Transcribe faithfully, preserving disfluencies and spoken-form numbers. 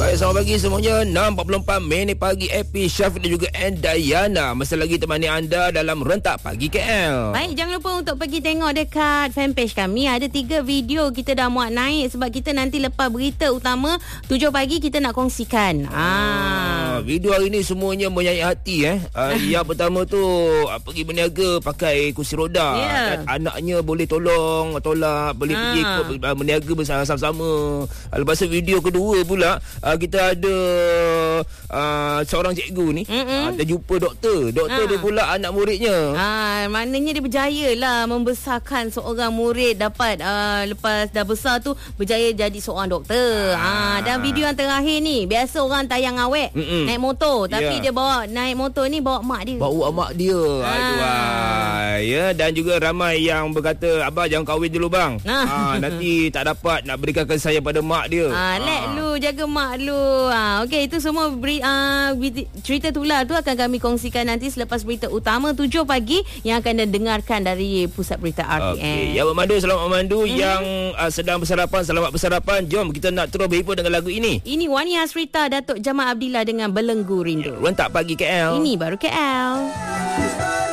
Baik, selamat pagi semuanya. enam empat puluh empat minit pagi. Epi, Syafiq dan juga Endayana masih lagi temani anda dalam Rentak Pagi K L. Baik, jangan lupa untuk pergi tengok dekat fanpage kami. Ada tiga video kita dah muat naik sebab kita nanti lepas berita utama tujuh pagi kita nak kongsikan. Ah, ah video hari ni semuanya menyayat hati eh. Ah, yang pertama tu ah, pergi berniaga pakai kursi roda. Yeah. Dan anaknya boleh tolong tolak, boleh ah. pergi ikut ah, berniaga bersama-sama. Ah, lepas tu video kedua pula ah, kita ada uh, seorang cikgu ni uh, dia jumpa doktor. Doktor uh. dia pula anak muridnya. Ah, maknanya dia berjaya lah membesarkan seorang murid dapat uh, lepas dah besar tu berjaya jadi seorang doktor. Ah. Ah, dan video yang terakhir ni biasa orang tayang awek Mm-mm. naik motor tapi yeah. dia bawa naik motor ni bawa mak dia. Bawa mak dia. Ah. Aduh. Ah. Ya, dan juga ramai yang berkata abang jangan kahwin dulu bang. Ah. Ah, nanti tak dapat nak berikan kasih sayang pada mak dia. Ah, let ah. lu jaga mak lu. Ha, okey, itu semua beri, uh, cerita tular tu akan kami kongsikan nanti selepas berita utama tujuh pagi yang akan dengarkan dari Pusat Berita R T M. Okey, yang memandu selamat memandu, hmm. yang uh, sedang bersarapan selamat bersarapan. Jom kita nak terus berhibur dengan lagu ini. Ini Wani Hasrita, Datuk Jamal Abdillah dengan Belenggu Rindu. Rentak Pagi K L. Ini baru K L.